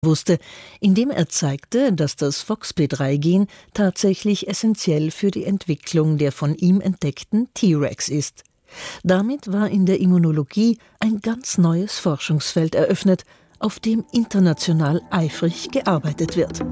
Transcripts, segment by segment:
wusste, indem er zeigte, dass das FOXP3-Gen tatsächlich essentiell für die Entwicklung der von ihm entdeckten Tregs ist. Damit war in der Immunologie ein ganz neues Forschungsfeld eröffnet, auf dem international eifrig gearbeitet wird.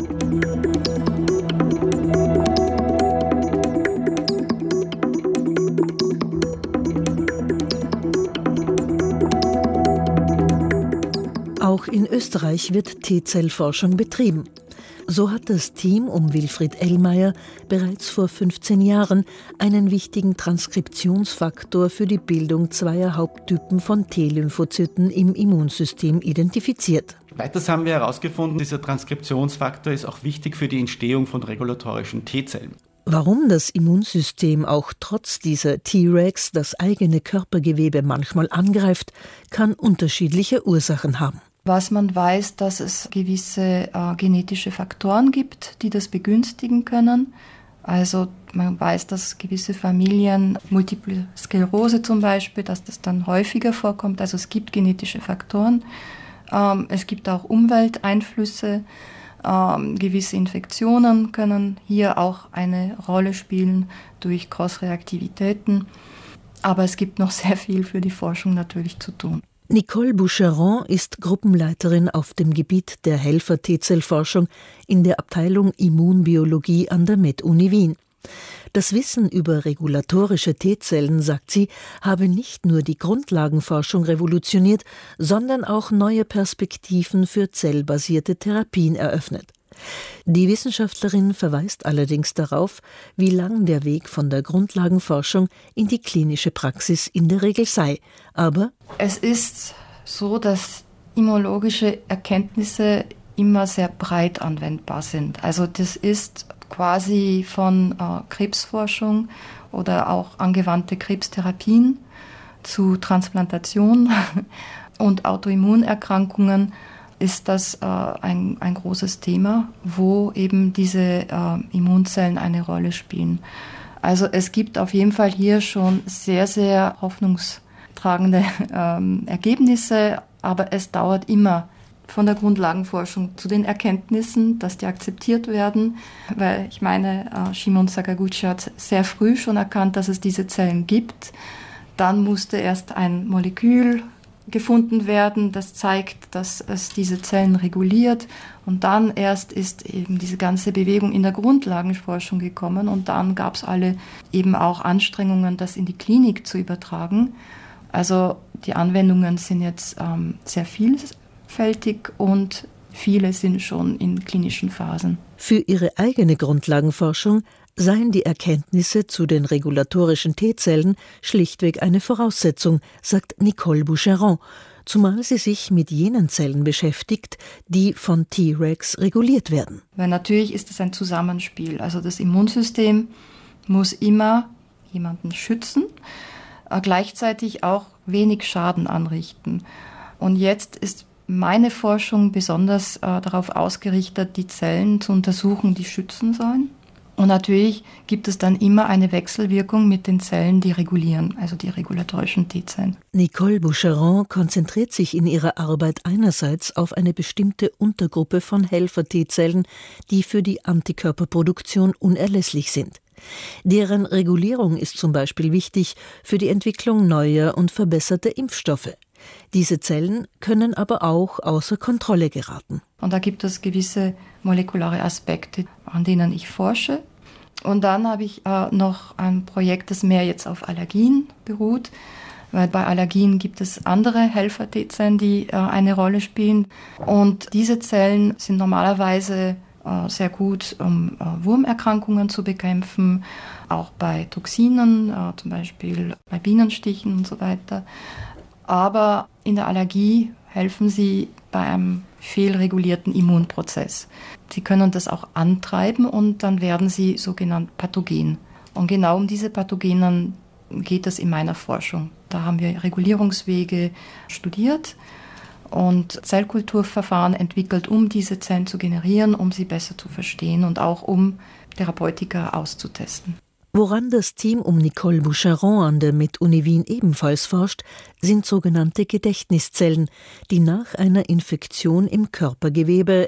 Auch in Österreich wird T-Zell-Forschung betrieben. So hat das Team um Wilfried Ellmeier bereits vor 15 Jahren einen wichtigen Transkriptionsfaktor für die Bildung zweier Haupttypen von T-Lymphozyten im Immunsystem identifiziert. Weiters haben wir herausgefunden, dieser Transkriptionsfaktor ist auch wichtig für die Entstehung von regulatorischen T-Zellen. Warum das Immunsystem auch trotz dieser Tregs das eigene Körpergewebe manchmal angreift, kann unterschiedliche Ursachen haben. Was man weiß, dass es gewisse genetische Faktoren gibt, die das begünstigen können. Also man weiß, dass gewisse Familien, Multiple Sklerose zum Beispiel, dass das dann häufiger vorkommt. Also es gibt genetische Faktoren. Es gibt auch Umwelteinflüsse. Gewisse Infektionen können hier auch eine Rolle spielen durch Crossreaktivitäten. Aber es gibt noch sehr viel für die Forschung natürlich zu tun. Nicole Boucheron ist Gruppenleiterin auf dem Gebiet der Helfer-T-Zell-Forschung in der Abteilung Immunbiologie an der Med-Uni Wien. Das Wissen über regulatorische T-Zellen, sagt sie, habe nicht nur die Grundlagenforschung revolutioniert, sondern auch neue Perspektiven für zellbasierte Therapien eröffnet. Die Wissenschaftlerin verweist allerdings darauf, wie lang der Weg von der Grundlagenforschung in die klinische Praxis in der Regel sei. Aber es ist so, dass immunologische Erkenntnisse immer sehr breit anwendbar sind. Also das ist quasi von Krebsforschung oder auch angewandte Krebstherapien zu Transplantation und Autoimmunerkrankungen ist das ein großes Thema, wo eben diese Immunzellen eine Rolle spielen. Also es gibt auf jeden Fall hier schon sehr, sehr hoffnungstragende Ergebnisse, aber es dauert immer von der Grundlagenforschung zu den Erkenntnissen, dass die akzeptiert werden, weil ich meine, Shimon Sakaguchi hat sehr früh schon erkannt, dass es diese Zellen gibt. Dann musste erst ein Molekül gefunden werden, das zeigt, dass es diese Zellen reguliert, und dann erst ist eben diese ganze Bewegung in der Grundlagenforschung gekommen, und dann gab es alle eben auch Anstrengungen, das in die Klinik zu übertragen. Also die Anwendungen sind jetzt sehr vielfältig und viele sind schon in klinischen Phasen. Für ihre eigene Grundlagenforschung seien die Erkenntnisse zu den regulatorischen T-Zellen schlichtweg eine Voraussetzung, sagt Nicole Boucheron, zumal sie sich mit jenen Zellen beschäftigt, die von Tregs reguliert werden. Weil natürlich ist es ein Zusammenspiel. Also das Immunsystem muss immer jemanden schützen, gleichzeitig auch wenig Schaden anrichten. Und jetzt ist meine Forschung besonders darauf ausgerichtet, die Zellen zu untersuchen, die schützen sollen. Und natürlich gibt es dann immer eine Wechselwirkung mit den Zellen, die regulieren, also die regulatorischen T-Zellen. Nicole Boucheron konzentriert sich in ihrer Arbeit einerseits auf eine bestimmte Untergruppe von Helfer-T-Zellen, die für die Antikörperproduktion unerlässlich sind. Deren Regulierung ist zum Beispiel wichtig für die Entwicklung neuer und verbesserter Impfstoffe. Diese Zellen können aber auch außer Kontrolle geraten. Und da gibt es gewisse molekulare Aspekte, an denen ich forsche. Und dann habe ich noch ein Projekt, das mehr jetzt auf Allergien beruht, weil bei Allergien gibt es andere Helfer-T-Zellen, die eine Rolle spielen. Und diese Zellen sind normalerweise sehr gut, um Wurmerkrankungen zu bekämpfen, auch bei Toxinen, zum Beispiel bei Bienenstichen und so weiter. Aber in der Allergie helfen sie bei einem fehlregulierten Immunprozess. Sie können das auch antreiben und dann werden sie sogenannt pathogen. Und genau um diese Pathogenen geht es in meiner Forschung. Da haben wir Regulierungswege studiert und Zellkulturverfahren entwickelt, um diese Zellen zu generieren, um sie besser zu verstehen und auch um Therapeutika auszutesten. Woran das Team um Nicole Boucheron an der Med-Uni Wien ebenfalls forscht, sind sogenannte Gedächtniszellen, die nach einer Infektion im Körpergewebe,